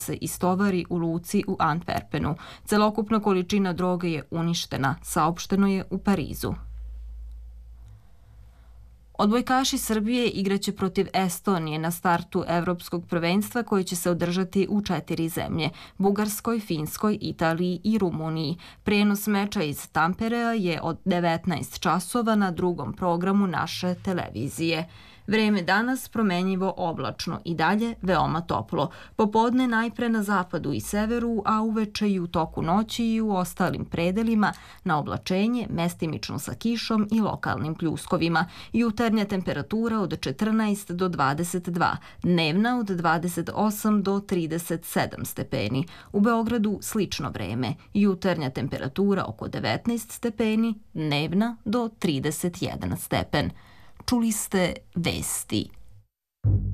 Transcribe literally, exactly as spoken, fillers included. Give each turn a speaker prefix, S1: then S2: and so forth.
S1: se istovari u luci u Antwerpenu. Celokupna količina droge je uništena, saopšteno je u Parizu. Odbojkaši Srbije igraće protiv Estonije na startu Evropskog prvenstva koji će se održati u četiri zemlje – Bugarskoj, Finskoj, Italiji i Rumuniji. Prenos meča iz Tamperea je od devetnaest časova na drugom programu naše televizije. Vreme danas promenjivo oblačno i dalje veoma toplo. Popodne najpre na zapadu i severu, a uveče i u toku noći i u ostalim predelima na oblačenje, mestimično sa kišom i lokalnim pljuskovima. Jutarnja temperatura od četrnaest do dvadeset dva, dnevna od dvadeset osam do trideset sedam stepeni. U Beogradu slično vreme. Jutarnja temperatura oko devetnaest stepeni, dnevna do trideset jedan stepen. Čuli ste vesti.